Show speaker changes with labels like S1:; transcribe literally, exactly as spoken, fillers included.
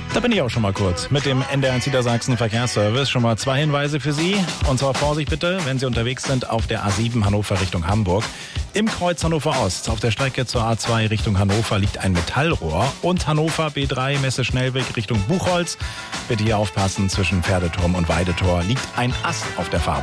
S1: Da bin ich auch schon mal kurz mit dem N D R eins Niedersachsen Verkehrsservice. Schon mal zwei Hinweise für Sie. Und zwar Vorsicht bitte, wenn Sie unterwegs sind auf der A sieben Hannover Richtung Hamburg. Im Kreuz Hannover Ost auf der Strecke zur A zwei Richtung Hannover liegt ein Metallrohr. Und Hannover B drei Messe Schnellweg Richtung Buchholz. Bitte hier aufpassen, zwischen Pferdeturm und Weidetor liegt ein Ast auf der Fahrbahn.